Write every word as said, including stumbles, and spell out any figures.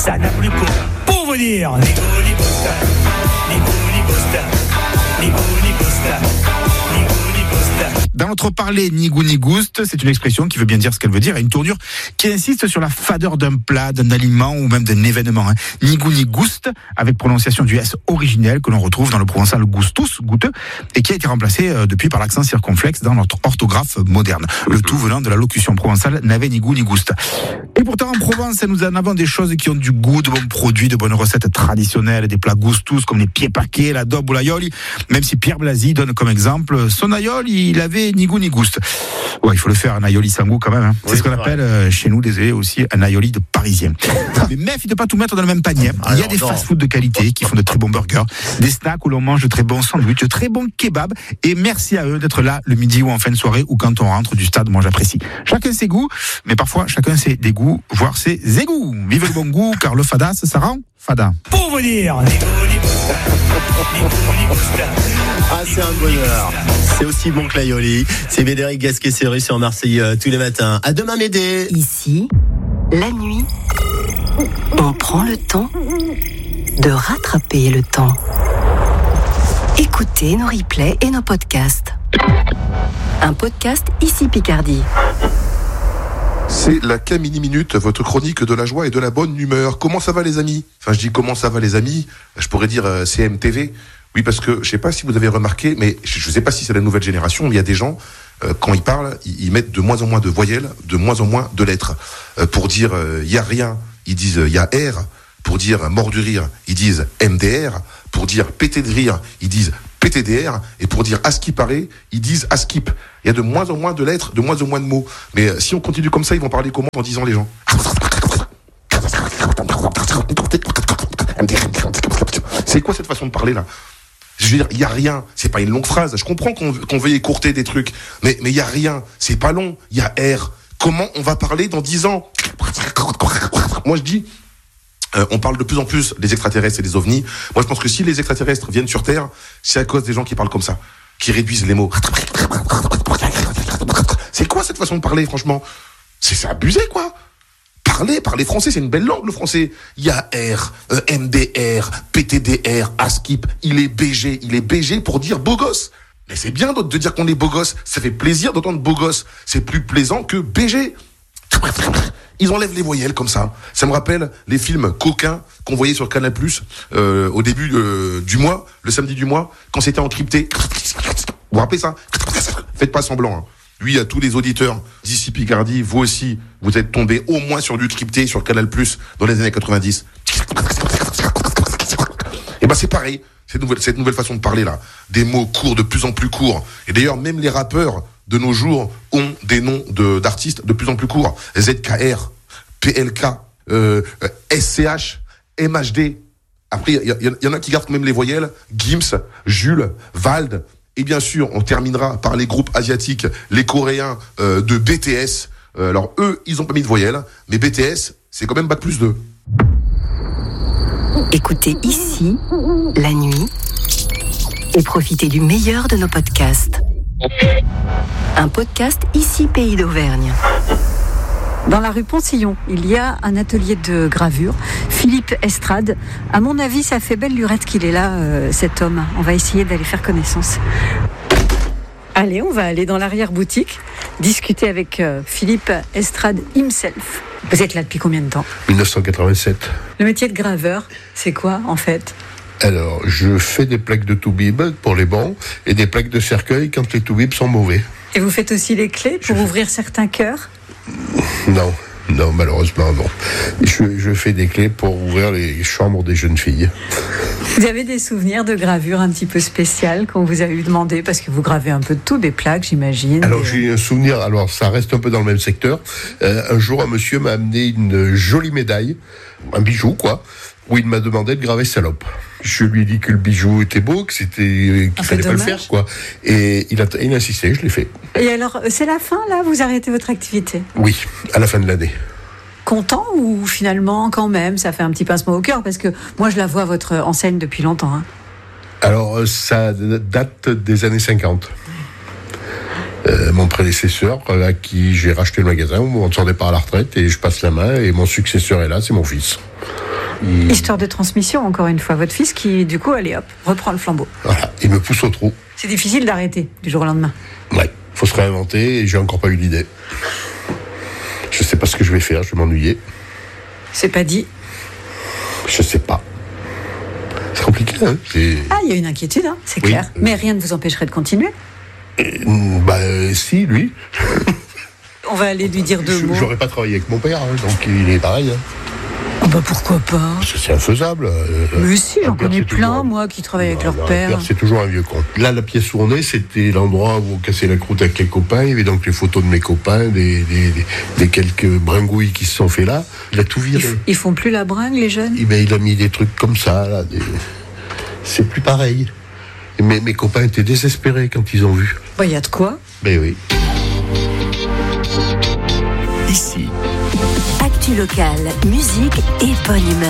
ça n'a plus cours. Pour vous dire, Nigo ni Gusta, Nigo ni Gusta, Nigo ni Gusta, Nigo ni Gusta. Dans notre parler, Nigo ni Gust, c'est une expression qui veut bien dire ce qu'elle veut dire, et une tournure qui insiste sur la fadeur d'un plat, d'un aliment ou même d'un événement. Hein. Nigo ni Gust, avec prononciation du S originel que l'on retrouve dans le provençal gustus, goûteux, et qui a été remplacé euh, depuis par l'accent circonflexe dans notre orthographe moderne. Le tout venant de la locution provençale n'avait ni goût ni gust. Et pourtant en Provence, nous en avons des choses qui ont du goût, de bons produits, de bonnes recettes traditionnelles, des plats gustus comme les pieds paquets, la daube ou l'aioli. Même si Pierre Blasi donne comme exemple son aioli, il avait ni goût ni gust. Ouais, il faut le faire, un aioli sans goût quand même. Hein. C'est oui, ce qu'on appelle euh, chez nous, désolé, aussi un aioli de parisien. Mais méfie de pas tout mettre dans le même panier. Il y a des fast-food de qualité qui font de très bons burgers, des snacks où l'on mange de très bons sandwichs, de très bons kebabs. Et merci à eux d'être là le midi ou en fin de soirée ou quand on rentre du stade. Moi, j'apprécie. Chacun ses goûts, mais parfois chacun ses dégoûts, voire ses égouts. Vive le bon goût, car le fada, ça rend fada. Pour vous dire, Nigo ni Gusta, Nigo ni Gusta. Ah, c'est un bonheur. C'est aussi bon que l'aioli. C'est Médéric Gasquet-Serru sur Marseille euh, tous les matins. À demain, Médé. Ici, la nuit, on prend le temps de rattraper le temps. Écoutez nos replays et nos podcasts. Un podcast Ici Picardie. C'est la Camini Minute, votre chronique de la joie et de la bonne humeur. Comment ça va les amis ? Enfin, je dis comment ça va les amis, je pourrais dire euh, C M T V. Oui, parce que je sais pas si vous avez remarqué, mais je sais pas si c'est la nouvelle génération, mais il y a des gens, euh, quand ils parlent, ils, ils mettent de moins en moins de voyelles, de moins en moins de lettres. Euh, pour dire il euh, y a rien, ils disent il euh, y a R. Pour dire mort du rire, ils disent M D R. Pour dire pété de rire, ils disent P T D R. Et pour dire à ce qui paraît, ils disent à skip. Il y a de moins en moins de lettres, de moins en moins de mots. Mais euh, si on continue comme ça, ils vont parler comment en disant les gens ? C'est quoi cette façon de parler là ? Je veux dire, il y a rien. C'est pas une longue phrase. Je comprends qu'on, qu'on veuille écourter des trucs, mais mais il y a rien. C'est pas long. Il y a R. Comment on va parler dans dix ans ? Moi je dis. Euh, on parle de plus en plus des extraterrestres et des ovnis. Moi, je pense que si les extraterrestres viennent sur Terre, c'est à cause des gens qui parlent comme ça, qui réduisent les mots. C'est quoi cette façon de parler, franchement ? C'est, c'est abusé, quoi. Parler, parler français, c'est une belle langue, le français. Il y a R, euh, M D R, P T D R, ASKIP. Il est B G. Il est B G pour dire beau gosse. Mais c'est bien de dire qu'on est beau gosse. Ça fait plaisir d'entendre beau gosse. C'est plus plaisant que B G. Ils enlèvent les voyelles comme ça. Ça me rappelle les films coquins qu'on voyait sur Canal+, euh, au début euh, du mois, le samedi du mois, quand c'était encrypté. Vous vous rappelez ça ? Faites pas semblant. Hein. Lui, à tous les auditeurs d'ici Picardie, vous aussi, vous êtes tombés au moins sur du crypté sur Canal+, dans les années quatre-vingt-dix. Et ben c'est pareil, cette nouvelle, cette nouvelle façon de parler là. Des mots courts, de plus en plus courts. Et d'ailleurs, même les rappeurs de nos jours ont des noms de, d'artistes de plus en plus courts. Z K R, P L K, euh, S C H, M H D. Après, il y, y, y en a qui gardent quand même les voyelles. Gims, Jules, Vald. Et bien sûr, on terminera par les groupes asiatiques, les Coréens euh, de B T S. Euh, alors eux, ils ont pas mis de voyelles, mais B T S, c'est quand même bac plus deux. Écoutez Ici, la nuit, et profitez du meilleur de nos podcasts. Un podcast Ici Pays d'Auvergne. Dans la rue Poncillon, il y a un atelier de gravure. Philippe Estrade. À mon avis, ça fait belle lurette qu'il est là, euh, cet homme. On va essayer d'aller faire connaissance. Allez, on va aller dans l'arrière-boutique, discuter avec euh, Philippe Estrade himself. Vous êtes là depuis combien de temps ? dix-neuf cent quatre-vingt-sept. Le métier de graveur, c'est quoi en fait ? Alors, je fais des plaques de toubib pour les bons et des plaques de cercueil quand les toubibs sont mauvais. Et vous faites aussi les clés pour je ouvrir fais... certains cœurs ? Non, non, malheureusement non. Je, je fais des clés pour ouvrir les chambres des jeunes filles. Vous avez des souvenirs de gravure un petit peu spéciales qu'on vous a eu demandé, parce que vous gravez un peu de tout, des plaques, j'imagine. Alors des... j'ai un souvenir, alors ça reste un peu dans le même secteur. Euh, un jour, un monsieur m'a amené une jolie médaille, un bijou quoi, où il m'a demandé de graver salope. Je lui ai dit que le bijou était beau, que c'était qu'il un fallait pas dommage. le faire quoi. Et il a, il a insisté, je l'ai fait. Et alors, c'est la fin là, vous arrêtez votre activité ? Oui, à la fin de l'année. Content ou finalement quand même ça fait un petit pincement au cœur, parce que moi je la vois votre enseigne depuis longtemps. Hein. Alors ça date des années cinquante. Euh, mon prédécesseur, à qui j'ai racheté le magasin au moment de son départ à la retraite, et je passe la main, et mon successeur est là, c'est mon fils. Il... Histoire de transmission, encore une fois. Votre fils qui, du coup, allez hop, reprend le flambeau. Voilà, il me pousse au trou. C'est difficile d'arrêter du jour au lendemain. Ouais, faut se réinventer et j'ai encore pas eu l'idée. Je sais pas ce que je vais faire, je vais m'ennuyer. C'est pas dit. Je sais pas. C'est compliqué, hein. C'est... Ah, il y a une inquiétude, hein, c'est Oui. clair. Mais rien ne vous empêcherait de continuer. Et, bah, euh, si, lui. On va aller lui dire deux Je- mots. J'aurais pas travaillé avec mon père, hein, donc il est pareil. Hein. Ah bah pourquoi pas. Parce que c'est infaisable. euh, Mais si, un j'en père, connais c'est plein, toujours- moi, qui travaillent avec Non, leur non, un père. C'est toujours un vieux con. Là, la pièce où on est, c'était l'endroit où on cassait la croûte avec les copains. Il y avait donc les photos de mes copains, des, des, des, des quelques bringouilles qui se sont fait là. Il a tout Ils, viré. f- ils font plus la bringue, les jeunes. Eh ben, il a mis des trucs comme ça, là. des- C'est plus pareil. Et mes, mes copains étaient désespérés quand ils ont vu. Bah, il y a de quoi. Ben oui. Ici, Actu locale, musique et bonne humeur.